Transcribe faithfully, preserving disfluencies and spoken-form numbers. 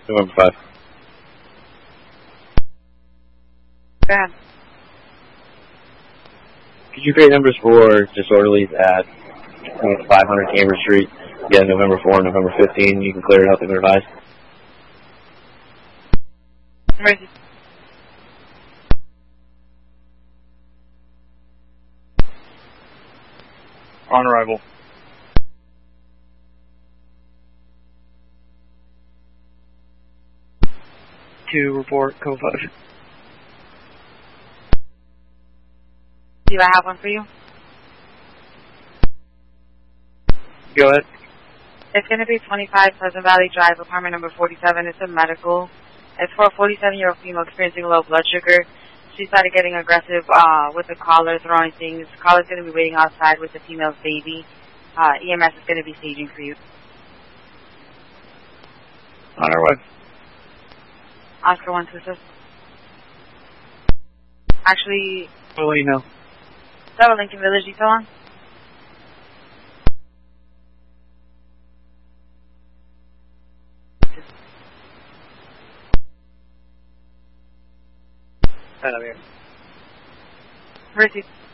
November five. Go ahead. Could you create numbers for disorderlies at five hundred Cambridge Street? Yeah, November fourth, November fifteenth. You can clear it out and revise. Ready. On arrival. To report code five. Do I have one for you? Go ahead. It's going to be twenty-five Pleasant Valley Drive, apartment number forty-seven. It's a medical. It's for a forty-seven-year-old female experiencing low blood sugar. She started getting aggressive uh, with the caller, throwing things. The caller's going to be waiting outside with the female's baby. Uh, E M S is going to be staging for you. On our way. Oscar one two six. Actually, We'll let you know. is that what Lincoln Village you still on? Right up here. Mercy.